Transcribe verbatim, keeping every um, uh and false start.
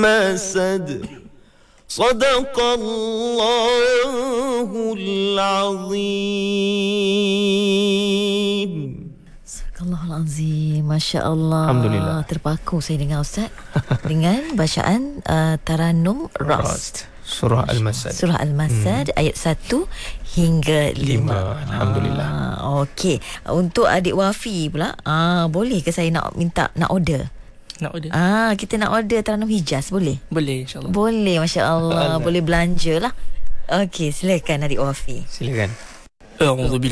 المسد صدق الله العظيم. Astagfirullahalazim. Masya Allah. Alhamdulillah. Terpaku saya dengar Ustaz dengan bacaan uh, Taranum Rast. Surah Al-Masad. Surah Al-Masad hmm. ayat satu hingga lima. Alhamdulillah. Ah, okey. Untuk adik Wafi pula, ah, boleh ke saya nak minta nak order? Nak order? Ah, kita nak order Taranum Hijaz, boleh? Boleh, insyaAllah. Boleh, Masya Allah. Boleh belanja lah. Okey, silakan adik Wafi. Silakan. A'udzubillah